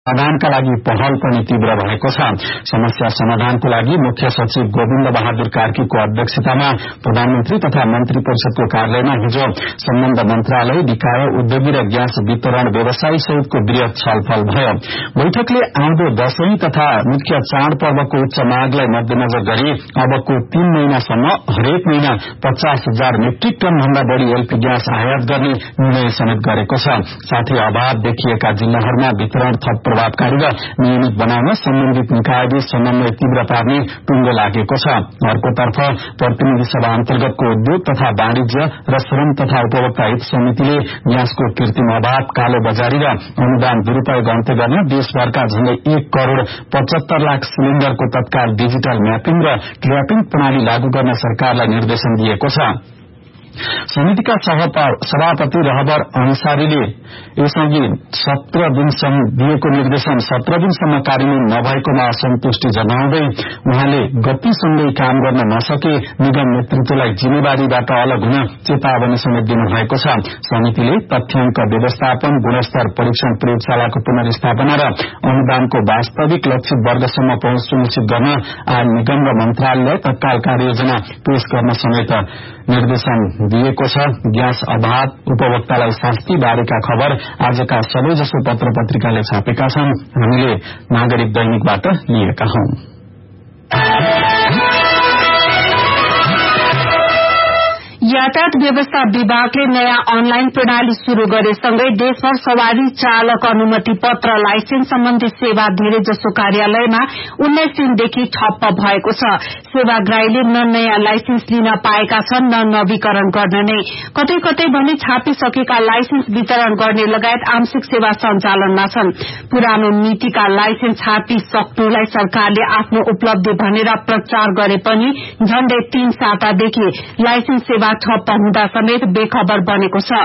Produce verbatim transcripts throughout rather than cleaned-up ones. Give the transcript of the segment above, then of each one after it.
समाधानका लागि पहल पनि तीव्र भएको छ। समस्या समाधानको लागि मुख्य सचिव गोविन्द बहादुर कार्कीको अध्यक्षतामा प्रधानमन्त्री तथा मन्त्री परिषदको कार्यालयमा हिजो सम्बन्ध मन्त्रालय, निकाय, उद्योगी र ग्यास वितरण व्यवसायी सहितको वृहत छलफल भयो। बैठकले आउँदो दशैं तथा मुख्य चाडपर्वको उच्च मागलाई मध्यनजर गरी अबको तीन महिनासम्म हरेक महिना पचास हजार मेट्रिक टन भन्दा बढ़ी एलपी ग्यास आयात गर्ने निर्णय समेत गरेको छ। साथै अभाव देखिएका जिल्लाहरूमा वितरण थप प्रभावकारी र नियमित बनाउन सम्बन्धित निकायबीच समन्वय तीव्र पार्ने टुङ्गो लागेको छ। अर्कोतर्फ प्रतिनिधि सभा अन्तर्गतको उद्योग तथा वाणिज्य र श्रम तथा उपभोक्ता हित समितिले ग्यासको कृत्रिम अभाव, कालो बजारी र अनुदान दुरूपयोग अन्त्य गर्न देशभरका झण्डै एक करोड़ पचहत्तर लाख सिलिण्डरको तत्काल डिजिटल म्यापिङ र ट्र्यापिङ प्रणाली लागू गर्न सरकारलाई निर्देशन दिएको छ। समितिका सभापति रहबर अंसारीले यसअघि सत्र दिनसम्म दिएको निर्देशन सत्र दिनसम्म कार्यान्वयन नभएकोमा असन्तुष्टि जनाउँदै उहाँले गतिसँगै काम गर्न नसके निगम नेतृत्वलाई जिम्मेवारीबाट अलग हुन चेतावनी समेत दिनुभएको छ। समितिले तथ्याङ्क व्यवस्थापन, गुणस्तर परीक्षण प्रयोगशालाको पुनर्स्थापना र अनुदानको वास्तविक लक्षित वर्गसम्म पहुँच सुनिश्चित गर्न आज निगम र मन्त्रालयलाई तत्काल कार्ययोजना पेश गर्न समेत निर्देशन दिएको छ। ग्यास अभाव, उपभोक्तालाई शास्ति बारेका खबर आजका सबैजसो पत्र पत्रिकाले छापेका छन्। हामीले नागरिक दैनिकबाट लिएका हौं। यातायात व्यवस्था विभागले नयाँ अनलाइन प्रणाली शुरू गरेसँगै देशभर सवारी चालक अनुमति पत्र लाइसेन्स सम्बन्धी सेवा धेरै जसो कार्यालयमा उन्नाइस दिनदेखि ठप्प भएको छ। सेवाग्राहीले न नयाँ लाइसेन्स लिन पाएका छन्, न नवीकरण गर्न नै। कतै कतै भने छापिसकेका लाइसेन्स वितरण गर्ने लगायत आंशिक सेवा सञ्चालनमा छन्। पुरानो नीतिका लाइसेन्स छापिसक्नुलाई सरकारले आफ्नो उपलब्धि भनेर प्रचार गरे पनि झण्डै तीन सातादेखि लाइसेन्स सेवा ठप्प हुँदा समेत बेखबर बनेको छ।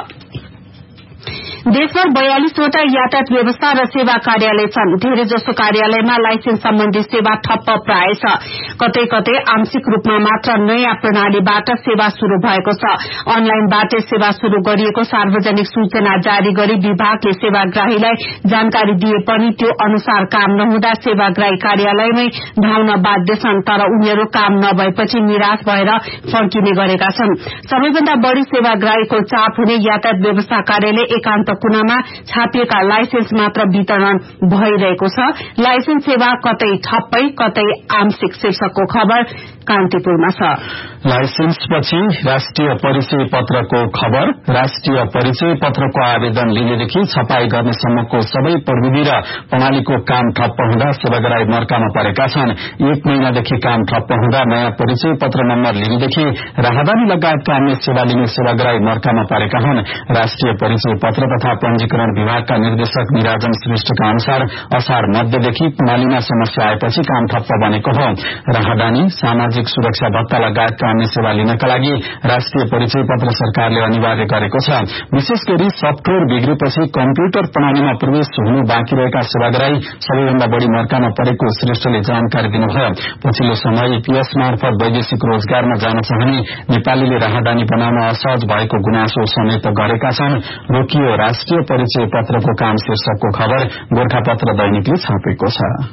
देशभर बयालीसवटा यातायात व्यवस्था र सेवा कार्यालय छन्। धेरै जसो कार्यालयमा लाइसेन्स सम्बन्धी सेवा ठप्प प्राय छ। कतै कतै आंशिक रूपमा मात्र नयाँ प्रणालीबाट सेवा शुरू भएको छ। अनलाइनबाटै सेवा शुरू गरिएको सार्वजनिक सूचना जारी गरी विभागले सेवाग्राहीलाई जानकारी दिए पनि त्यो अनुसार काम नहुँदा सेवाग्राही कार्यालयमै धाउन बाध्य छन्। तर उनीहरू काम नभएपछि निराश भएर फर्किने गरेका छन्। सबैभन्दा बढ़ी सेवाग्राहीको चाप हुने यातायात व्यवस्था कार्यालय एकान्त कुनामा छापिएका लाइसेन्स मात्र वितरण भइरहेको छ। लाइसेन्स सेवा कतै ठप्पै कतै आंशिक शीर्षकको खबर कान्तिपुरमा छ। लाइसेन्सपछि राष्ट्रिय परिचय पत्रको खबर। राष्ट्रिय परिचय पत्रको आवेदन लिनेदेखि छपाई गर्नेसम्मको सबै प्रविधि र प्रणालीको काम ठप्प हुँदा सेवाग्राही मर्कामा परेका छन्। एक महिनादेखि काम ठप्प हुँदा नयाँ परिचय पत्र नम्बर लिनेदेखि राहदानी लगायतका अन्य सेवा लिने सेवाग्राही मर्कामा परेका हुन्। राष्ट्रिय परिचय पत्र तथा पंजीकरण विभागका निर्देशक निराजन श्रेष्ठका अनुसार असार मध्यदेखि प्रणालीमा समस्या आएपछि काम ठप्प बनेको हो। राहदानी, सामाजिक सुरक्षा भत्ता लगायतका अन्य सेवा लिनका लागि राष्ट्रिय परिचय पत्र सरकारले अनिवार्य गरेको छ। विशेष गरी सफ्टवेयर बिग्रेपछि कम्प्युटर प्रणालीमा प्रवेश हुनु बाँकी रहेका सेवाग्राही सबैभन्दा बढ़ी मर्कामा परेको श्रेष्ठले जानकारी दिनुभयो। पछिल्लो समय ईपीएस मार्फत वैदेशिक रोजगारमा जान चाहने नेपालीले राहदानी बनाउन असहज भएको गुनासो समेत गरेका छन्। रोकियो राष्ट्रिय परिचय पत्रको काम शीर्षकको खबर गोर्खापत्र दैनिकले छापेको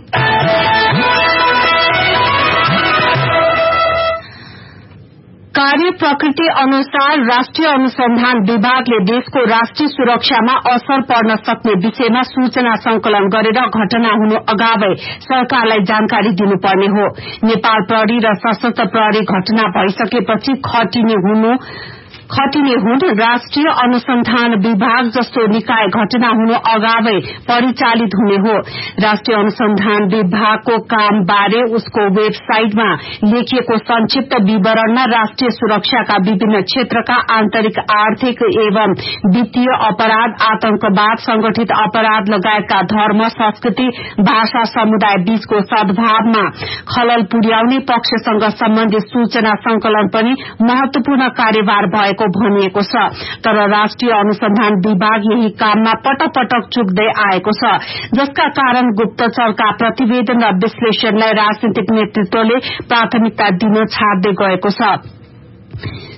छ। कार्य प्रकृति अनुसार राष्ट्रिय अनुसन्धान विभागले देशको राष्ट्रिय सुरक्षामा असर पर्न सक्ने विषयमा सूचना संकलन गरेर घटना हुनु अगावै सरकारलाई जानकारी दिनुपर्ने हो। नेपाल प्रहरी र सशस्त्र प्रहरी घटना भइसकेपछि खटिने हुनु खटिने हुन राष्ट्रिय अनुसन्धान विभाग जस्तो निकाय घटना हुनु अगावै परिचालित हुने हो। राष्ट्रिय अनुसन्धान विभागको काम बारे उसको वेबसाइटमा लेखिएको संक्षिप्त विवरणमा राष्ट्रिय सुरक्षाका विभिन्न क्षेत्रका आन्तरिक आर्थिक एवं वित्तीय अपराध, आतंकवाद, संगठित अपराध लगायतका धर्म, संस्कृति, भाषा, समुदाय बीचको सद्भावमा खलल पुर्याउने पक्षसँग सम्बन्धित सूचना संकलन पनि महत्वपूर्ण कार्यभार भएको भनिएको छ। तर राष्ट्रिय अनुसन्धान विभाग यही काममा पटक पटक चुक्दै आएको छ, जसका कारण गुप्तचरका प्रतिवेदन र विश्लेषणलाई राजनीतिक नेतृत्वले प्राथमिकता दिन छाड्दै गएको छ।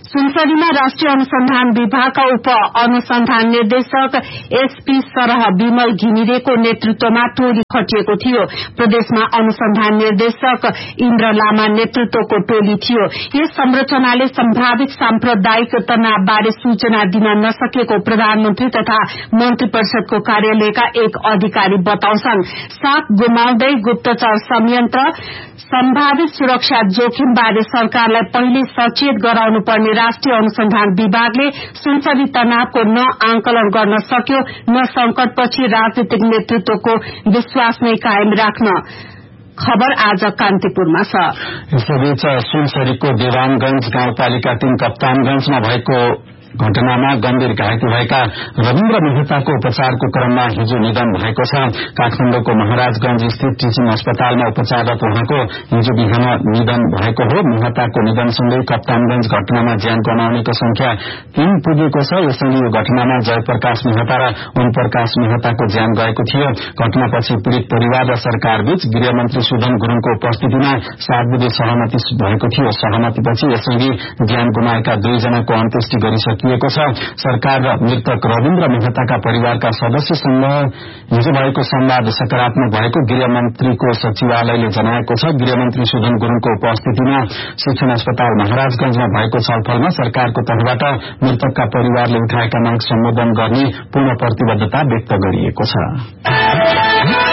सुनसरीमा राष्ट्रिय अनुसन्धान विभागका उप अनुसन्धान निर्देशक एसपी सरह विमल घिमिरेको नेतृत्वमा टोली खटिएको थियो। प्रदेशमा अनुसन्धान निर्देशक इन्द्र लामा नेतृत्वको टोली थियो। यस संरचनाले सम्भावित साम्प्रदायिक तनावबारे सूचना दिन नसकेको प्रधानमन्त्री तथा मन्त्री परिषदको कार्यालयका एक अधिकारी बताउँछन्। साथ गुमाउँदै गुप्तचर संयन्त्र सम्भावित सुरक्षा जोखिमबारे सरकारलाई पहिले सचेत गराउनु पर्ने राष्ट्रिय अनुसन्धान विभागले सुनसरी तनावको न आंकलन गर्न सक्यो न संकटपछि राजनीतिक नेतृत्वको विश्वास नै कायम राख्न। खबर आज कान्तिपुरमा छ। यसैबीच सुनसरीको देवानगंज गाउँपालिका तीन कप्तानगंजमा भएको घटनामा गम्भीर घाइते भएका रविन्द्र मेहताको उपचारको क्रममा हिजो निधन भएको छ। काठमाडौँको महाराजगंज स्थित टिचिङ अस्पतालमा उपचाररत उहाँको हिजो बिहान निधन भएको हो। मेहताको निधनसँगै कप्तानगंज घटनामा ज्यान गमाउनेको संख्या तीन पुगेको छ। यसैले यो घटनामा जयप्रकाश मेहता र ओमप्रकाश मेहताको ज्यान गएको थियो। घटनापछि पीड़ित परिवार र सरकारबीच गृहमन्त्री सुदन गुरूङको उपस्थितिमा सात बुधे सहमति भएको थियो। सहमतिपछि यसैले ज्यान गुमाएका दुईजनाको अन्त्येष्टि गरिसकियो को छ। सरकार र मृतक रविन्द्र मेहताका परिवारका सदस्यसँग हिजो भएको संवाद सकारात्मक भएको गृहमन्त्रीको सचिवालयले जनाएको छ। गृहमन्त्री सुदन गुरूङको उपस्थितिमा शिक्षण अस्पताल महाराजगंजमा भएको छलफलमा सरकारको तर्फबाट मृतकका परिवारले उठाएका माग सम्बोधन गर्ने पूर्ण प्रतिबद्धता व्यक्त गरिएको छ।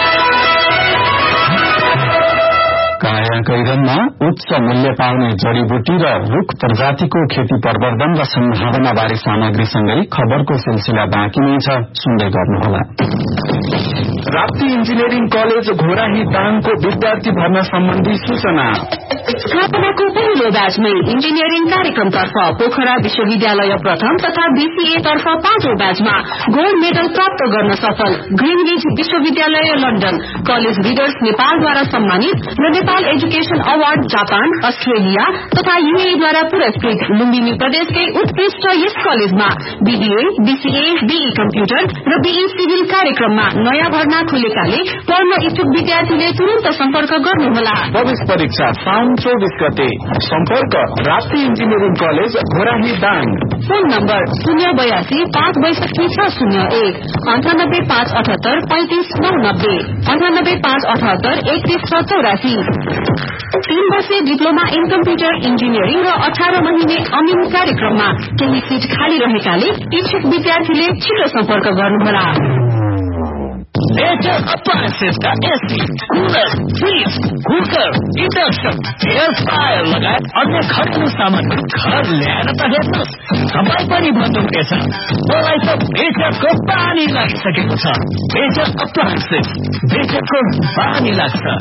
काया कैरनमा उच्च मूल्य पाउने जड़ीबुटी र रूख प्रजातिको खेती प्रवर्धन र सम्भावना बारे सामग्रीसँगै खबरको सिलसिला बाँकी नै छ, सुन्दै गर्नुहोला। राप्ती इन्जिनियरिङ कलेज घोराही दाङको विद्यार्थी भर्ना सम्बन्धी सूचना। स्थापनाको पहिलो ब्याचमै इन्जिनियरिङ कार्यक्रमतर्फ पोखरा विश्वविद्यालय प्रथम तथा बीसीए तर्फ पाँचौं ब्याचमा गोल्ड मेडल प्राप्त गर्न सफल ग्रिनविच विश्वविद्यालय लण्डन कलेज रिडर्स नेपालद्वारा सम्मानित र Nepal education award Japan Australia तथा यूएईद्वारा पुरस्कृत लुम्बिनी प्रदेशकै उत्कृष्ट यस कलेजमा बीबीए बीसीए बीई कम्प्युटर र बीई सिभिल कार्यक्रममा नयाँ भर्ना खुलेकाले पढ्न इच्छुक विद्यार्थीले तुरन्त सम्पर्क गर्नुहोला। प्रवेश परीक्षा साउन चौबीस गते। सम्पर्क Rapti engineering college Ghorahi Dang. Phone number शून्य बयासी पाँच बैसठी छ शून्य एक अन्ठानब्बे पाँच अठहत्तर पैंतिस नौ नब्बे अन्ठानब्बे पाँच अठहत्तर एकतीस छ चौरासी। तीन वर्षे डिप्लोमा इन कम्प्युटर इन्जिनियरिङ र अठार महिने अमिन कार्यक्रममा केही सीट खाली रहेकाले इच्छुक विद्यार्थीले छिटो सम्पर्क गर्नुहोला। नेचर अप्लायन्सेस का AC, cooler, fridge, cooker, induction, air fryer लगायत अन्य घरेलु सामान घर ल्याएर त हेर्नुहोस्, तपाईँ पनि भन्नुहुनेछ मलाई त नेचरको पानी लागिसकेको छ। नेचर अप्लायन्सेस, नेचरको पानी लाग्छ।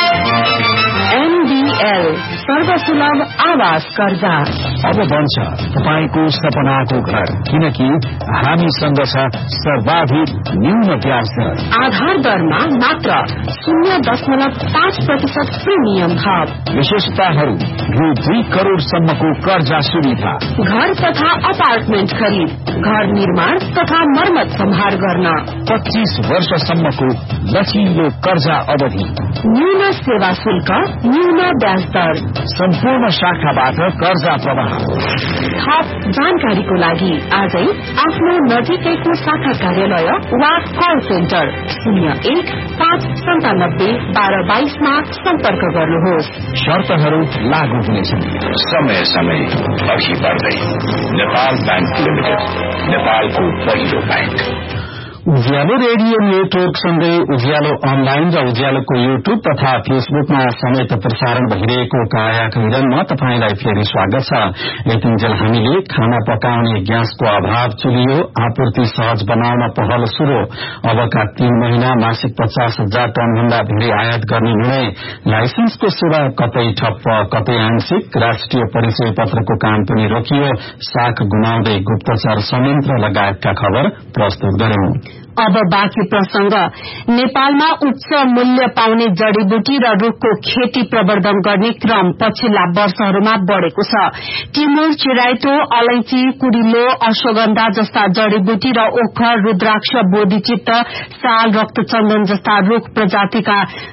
एनडीएल सर्वसुलभ आवास कर्जा अब बन्छ तपाईको सपनाको घर, किनकि हामीसँग छ सर्वाधिक न्यून ब्याज दर। आधार दरमा मात्र शून्य दशमलव पाँच प्रतिशत प्रिमियम थप। विशेषताहरू रु दुई करोड़सम्मको कर्जा सुविधा। घर तथा अपार्टमेन्ट खरिद, घर निर्माण तथा मर्मत सम्हार गर्न पच्चीस वर्षसम्मको लचिलो कर्जा अवधि, न्यून सेवा शुल्क, न्यून ब्याज दर, सम्पूर्ण शाखाबाट कर्जा प्रवाह। थप जानकारीको लागि आजै आफ्नो नजिकैको शाखा कार्यालय वा कल सेन्टर शून्य एक पाँच सन्तानब्बे बाह्र बाइसमा सम्पर्क गर्नुहोस्। शर्तहरू लागू हुनेछन्। समय समय अघि बढ्दै नेपाल बैंक लिमिटेड, नेपालको पहिलो बैंक। उज्यालो रेडियो नेटवर्कसँगै उज्यालो अनलाइन र उज्यालोको युट्युब तथा फेसबुकमा समेत प्रसारण भइरहेको काया कैरनमा तपाईंलाई फेरि स्वागत छ। यतिन्जेल हामीले खाना पकाउने ग्यासको अभाव चुलियो, आपूर्ति सहज बनाउन पहल शुरू, अबका तीन महिना मासिक पचास हजार टन भन्दा धेरै आयात गर्ने निर्णय, लाइसेन्सको सेवा कतै ठप्प कतै आंशिक, राष्ट्रिय परिचय पत्रको काम पनि रोकियो, साख गुमाउँदै गुप्तचर संयन्त्र लगायतका खबर प्रस्तुत गर्यौं। अब बाँकी प्रसंग। नेपालमा उच्च मूल्य पाउने जड़ीबुटी र रूखको खेती प्रवर्धन गर्ने क्रम पछिल्ला वर्षहरूमा बढ़ेको छ। टिमुर, चिराइतो, अलैची, कुरिलो, अश्वगन्धा जस्ता जड़ीबुटी र ओखर, रुद्राक्ष, बोधिचित्त, साल, रक्तचन्दन जस्ता रूख प्रजातिका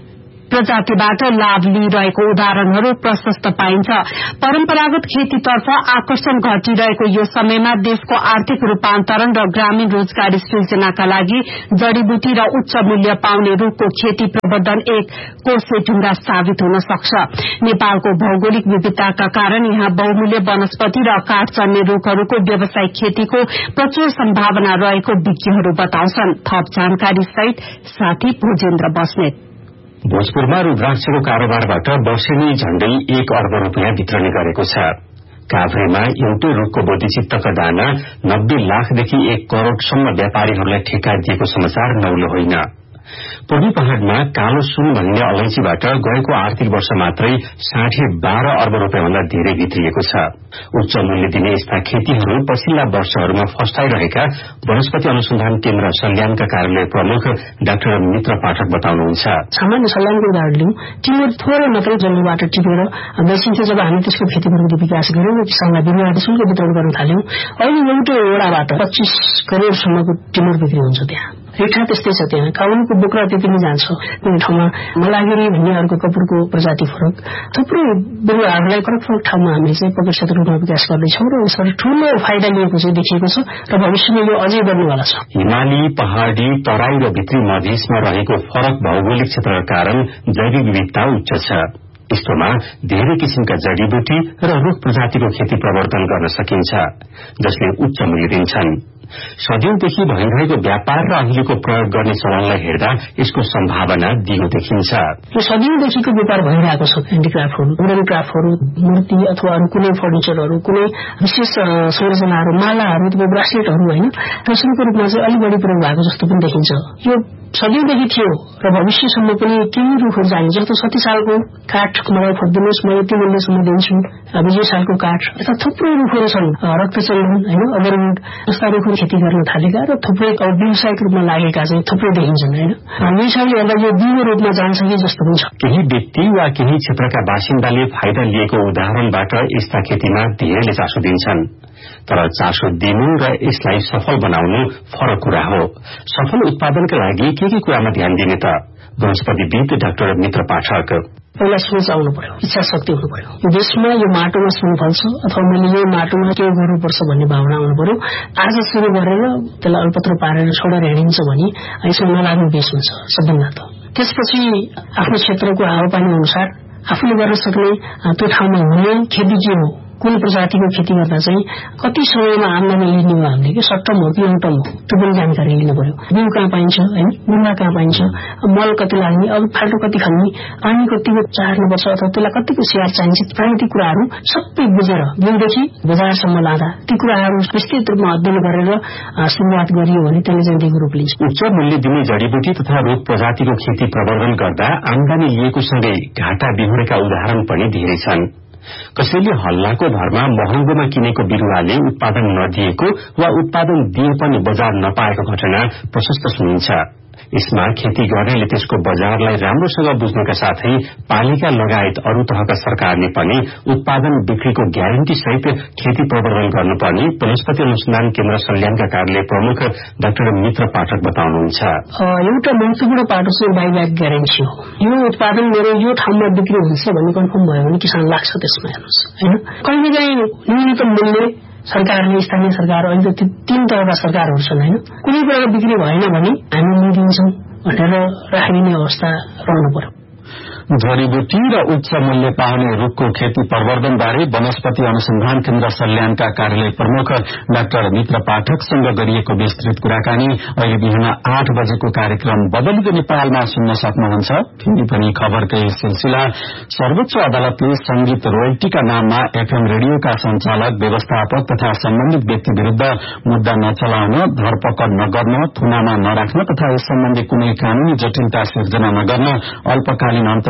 प्रजातिबाट लाभ लिइरहेको उदाहरणहरू प्रशस्त पाइन्छ। परम्परागत खेतीतर्फ आकर्षण घटिरहेको यो समयमा देशको आर्थिक रूपान्तरण र ग्रामीण रोजगारी सृजनाका लागि जड़ीबुटी र उच्च मूल्य पाउने रूखको खेती प्रवर्धन एक कोसे ढुङ्गा साबित हुन सक्छ। नेपालको भौगोलिक विविधताका कारण यहाँ बहुमूल्य वनस्पति र काठ चढ्ने रूखहरूको व्यावसायिक खेतीको प्रचुर सम्भावना रहेको विज्ञहरू बताउँछन्। थप जानकारी सहित साथी भोजेन्द्र बस्नेत। भोजपुरमा रुद्राक्षको कारोबारबाट वर्षेनी झण्डै एक अर्ब रूपियाँ वितरण गरेको छ। काभ्रेमा एउटै रूखको बोधिचित्तका दाना नब्बे लाखदेखि एक करोड़सम्म व्यापारीहरूलाई ठेक्का दिएको समाचार नौलो होइन। पूर्वी पहाड़मा कालो सुन भनिने अलैँचीबाट गएको आर्थिक वर्ष मात्रै साढे बाह्र अर्ब रूपियाँ भन्दा धेरै भित्रिएको छ। उच्च मूल्य दिने यस्ता खेतीहरू पछिल्ला वर्षहरूमा फस्टाइरहेका वनस्पति अनुसन्धान केन्द्र सल्यानका कार्यालय प्रमुख डाक्टर मित्र पाठक बताउनुहुन्छ। सामान्य सल्यानको उदाहरण लिउँ, टिमुर थोरै मात्रै जंगलबाट टिपेर बेचिन्छ। जब हामी त्यसको खेती प्रविधि विकास गर्यौं र किसानलाई बिरुवा शुल्क वितरण गर्न थाल्यौं, अहिले एउटै वडाबाट पच्चीस करोड़सम्मको टिमुर बिक्री हुन्छ। त्यहाँ रेठा त्यस्तै छ। त्यहाँ काउनको बोक्रा त्यति नै जान्छ। कुनै ठाउँमा मलागिरी भन्ने अर्को कपुरको प्रजाति फरक, थुप्रै बिरुवाहरूलाई फरक फरक ठाउँमा हामीले चाहिँ पकेट क्षेत्र रूपमा विकास गर्दैछौँ र यसरी ठूलो फाइदा लिएको चाहिँ देखिएको छ र भविष्यमा यो अझै बढ्नेवाला छ। हिमाली, पहाड़ी, तराई र भित्री मधेसमा रहेको फरक भौगोलिक क्षेत्रका कारण जैविक विविधता उच्च छ। यस्तोमा धेरै किसिमका जड़ीबुटी र रूख प्रजातिको खेती प्रवर्धन गर्न सकिन्छ, जसले उच्च मूल्य दिन्छन्। सदियौंदेखि भइरहेको व्यापार र अहिलेको प्रयोग गर्ने चलनलाई हेर्दा यसको सम्भावना दिगो देखिन्छ। यो सदियौंदेखिको व्यापार भइरहेको छ। ह्यान्डिक्राफ्टहरू, वुडन क्राफ्टहरू, मूर्ति अथवा अरू कुनै फर्निचरहरू, कुनै विशेष संरचनाहरू, मालाहरू, ब्रासलेटहरू होइन, फैसनको रूपमा चाहिँ अलि बढी प्रयोग भएको जस्तो पनि देखिन्छ। यो सदियौंदेखि थियो र भविष्यसम्म पनि केही रूखहरू चाहिन्छ। जस्तो सती सालको काठ मलाई खोजिदिनुहोस्, म यति मूल्यसम्म दिन्छु। विजय सालको काठ, यस्ता थुप्रै रूखहरू छन्। रक्तचन्दन होइन, अगरवुड जस्ता रूखहरू खेती गर्न थालेका र थुप्रै व्यावसायिक रूपमा लागेका चाहिँ थुप्रै देखिन्छन् होइन। यो हिसाबले हेर्दा यो दिगो रूपमा जान्छ कि जस्तो पनि छ। केही व्यक्ति वा केही क्षेत्रका बासिन्दाले फाइदा लिएको उदाहरणबाट यस्ता खेतीमा धेरैले चासो दिन्छन्। तर चासो दिनु र यसलाई सफल बनाउनु फरक कुरा हो। सफल उत्पादनका लागि के के कुरामा ध्यान दिने त? वनस्पतिविद डाक्टर मित्र पाठक। पहिला सोच आउनु पर्यो, इच्छा शक्ति हुनु पर्यो। यो देशमा यो माटोमा सुन फल्छ अथवा मैले यो माटोमा के गर्नुपर्छ भन्ने भावना आउनु पर्यो। आज सुरु गरेर त्यसलाई अल्पत्र पारेर छोडेर हिँडिन्छ भने यसमा नलाग्ने बेस हुन्छ सबभन्दा त। त्यसपछि आफ्नो क्षेत्रको हावापानी अनुसार आफूले गर्न सक्ने त्यो ठाउँमा हुने खेती के हो, कुन प्रजातिको खेती गर्दा चाहिँ कति समयमा आम्दानी लिने हो, हामीले कि सर्ट टर्म हो कि लङ टर्म हो, त्यो पनि जानकारी लिनु पर्यो। बिउ कहाँ पाइन्छ होइन, गुम्बा कहाँ पाइन्छ, मल कति लाग्ने, अब फाल्टो कति खाने, पानी कतिको चार्नुपर्छ अथवा त्यसलाई कतिको स्याहार चाहिन्छ, प्रायः ती कुराहरू सबै बुझेर बिउदेखि बजारसम्म लाँदा ती कुराहरू विस्तृत रूपमा अध्ययन गरेर सुरुवात गरियो भने त्यसले चाहिँ दिगो रूप लिन्छ। उच्च मूल्य दिने जड़ीबुटी तथा रूख प्रजातिको खेती प्रवर्धन गर्दा आम्दानी लिएको सँगै घाटा बिहोरेका उदाहरण पनि धेरै छन्। कसैले हल्लाको भरमा महँगोमा किनेको बिरुवाले उत्पादन नदिएको वा उत्पादन दिए पनि बजार नपाएको घटना प्रशस्त सुनिन्छ। यसमा खेती गर्नेले त्यसको बजारलाई राम्रोसँग बुझ्नका साथै पालिका लगायत अरू तहका सरकारले पनि उत्पादन बिक्रीको ग्यारेन्टी सहित खेती प्रवर्धन गर्नुपर्ने वनस्पति अनुसन्धान केन्द्र सल्यानका कार्यालय प्रमुख डाक्टर मित्र पाठक बताउनुहुन्छ। एउटा महत्वपूर्ण पाटो चाहिँ बाइब्याक ग्यारेन्टी हो। यो उत्पादन मेरो यो ठाउँमा बिक्री हुन्छ भन्ने कन्फर्म भयो भने किसान लाग्छ त्यसमा। हेर्नुहोस् होइन, कहिलेकाहीँ न्यूनतम मूल्य सरकारले, स्थानीय सरकार, अहिले त तीन तहका सरकारहरू छन् होइन, कुनै कुराको बिक्री भएन भने हामी लिइदिन्छौँ भनेर राखिदिने अवस्था रहनु पर्यो। जड़ीबुटी र उच्च मूल्य पाउने रूखको खेती प्रवर्धन बारे वनस्पति अनुसन्धान केन्द्र सल्यानका कार्यालय प्रमुख डाक्टर मित्र पाठकसँग गरिएको विस्तृत कुराकानी अहिले बिहान आठ बजेको कार्यक्रम बदलिँदो नेपालमा सुन्न सक्नुहुन्छ। फेरि पनि खबरकै सिलसिला। सर्वोच्च अदालतले संगीत रोयल्टीका नाममा एफएम रेडियोका संचालक, व्यवस्थापक तथा सम्बन्धित व्यक्ति विरूद्ध मुद्दा नचलाउन, धरपकड नगर्न, थुनामा नराख्न तथा यस सम्बन्धी कुनै कानूनी जटिलता सिर्जना नगर्न अल्पकालीन अन्तरिम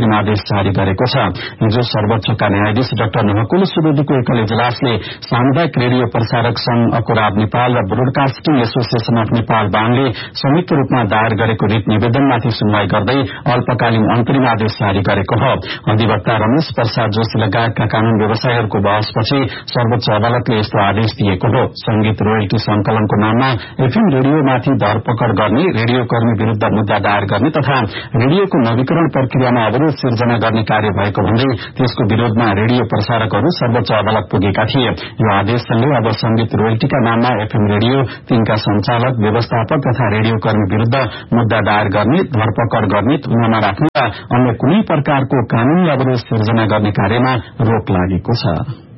अन्तिम आदेश जारी गरेको छ। हिजो सर्वोच्चका न्यायाधीश डाक्टर नहकुल सुवेदीको एकल इजलासले सामुदायिक रेडियो प्रसारक संघ अकोराब नेपाल र ब्रोडकास्टिङ एसोसिएशन अफ नेपाल बाङले संयुक्त रूपमा दायर गरेको रिट निवेदनमाथि सुनवाई गर्दै अल्पकालीन अन्तरिम आदेश जारी गरेको हो। अधिवक्ता रमेश प्रसाद जोशी लगायतका कानून व्यवसायीहरूको बहसपछि सर्वोच्च अदालतले यस्तो आदेश दिएको हो। संगीत रोयल्टी संकलनको नाममा एफएम रेडियोमाथि धरपकड़ गर्ने, रेडियो कर्मी विरूद्ध मुद्दा दायर गर्ने तथा रेडियोको नवीकरण प्रक्रियामा अवरोध सिर्जना गर्ने कार्य भएको भन्दै त्यसको विरोधमा रेडियो प्रसारकहरू सर्वोच्च अदालत पुगेका थिए। यो आदेशले अब संगीत रोयल्टीका नाममा एफएम रेडियो, तिनका संचालक, व्यवस्थापक तथा रेडियो कर्मी विरूद्ध मुद्दा दायर गर्ने, धरपकड़ गर्ने, थुनामा राख्ने र अन्य कुनै प्रकारको कानूनी अवरोध सिर्जना गर्ने कार्यमा रोक लागेको छ।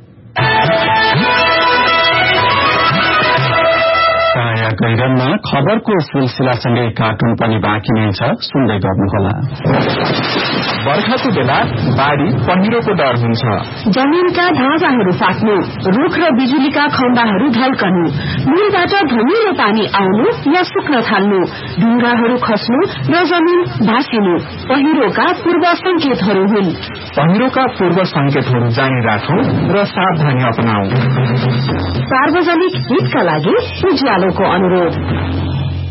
गैरनमा खबरको सिलसिलासँगै कार्टुन पनि बाँकी नै छ, सुन्दै गर्नुहोला। बर्खाको बेला बाढ़ी पहिरोको डर हुन्छ। जमीनका ढाँचाहरू फाट्नु, रुख र बिजुलीका खम्बाहरू ढल्कनु, मूलबाट धमिलो पानी आउनु या सुक्न थाल्नु, ढुङ्गाहरू खस्नु र जमीन भाँसिनु पहिरोका पूर्व संकेतहरू हुन्। पहिरोका पूर्व संकेतहरू जानी राखौं र सावधानी अपनाऊ। सार्वजनिक हितका लागि उज्यालोको अनुरोध।